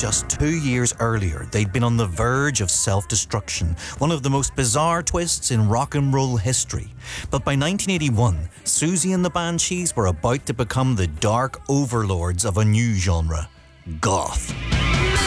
Just 2 years earlier, they'd been on the verge of self-destruction, one of the most bizarre twists in rock and roll history. But by 1981, Susie and the Banshees were about to become the dark overlords of a new genre, goth.